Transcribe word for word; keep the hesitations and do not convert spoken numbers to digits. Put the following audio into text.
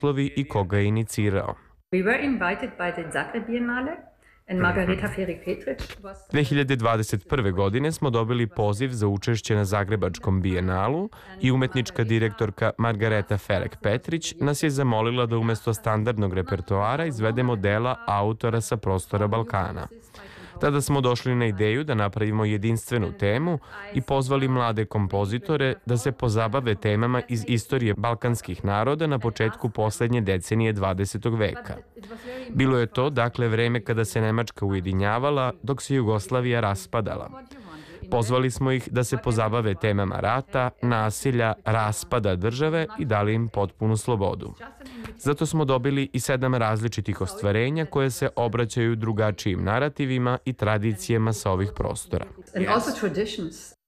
uslovi i ko ga je inicirao. We were invited by the Zagreb Biennale and Margareta Ferri-Petrić was... dve hiljade dvadeset prve. godine smo dobili poziv za učešće na Zagrebačkom bijenalu i umetnička direktorka Margareta Ferek-Petrić nas je zamolila da umesto standardnog repertoara izvedemo dela autora sa prostora Balkana. Tada smo došli na ideju da napravimo jedinstvenu temu i pozvali mlade kompozitore da se pozabave temama iz istorije balkanskih naroda na početku poslednje decenije dvadesetog veka. Bilo je to, dakle, vreme kada se Nemačka ujedinjavala, dok se Jugoslavija raspadala. Pozvali smo ih da se pozabave temama rata, nasilja, raspada države i dali im potpunu slobodu. Zato smo dobili i sedam različitih ostvarenja koje se obraćaju drugačijim narativima i tradicijama sa ovih prostora. And also traditions.